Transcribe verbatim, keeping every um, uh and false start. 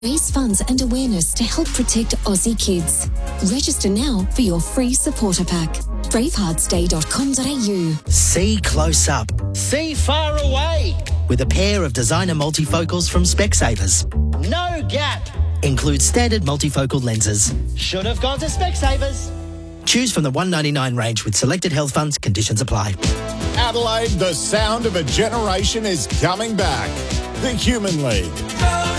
Raise funds and awareness to help protect Aussie kids. Register now for your free supporter pack. braveheartsday dot com dot a u. See close up. See far away. With a pair of designer multifocals from Specsavers. No gap. Includes standard multifocal lenses. Should have gone to Specsavers. Choose from the one ninety-nine range with selected health funds. Conditions apply. Adelaide, the sound of a generation is coming back. The Human League.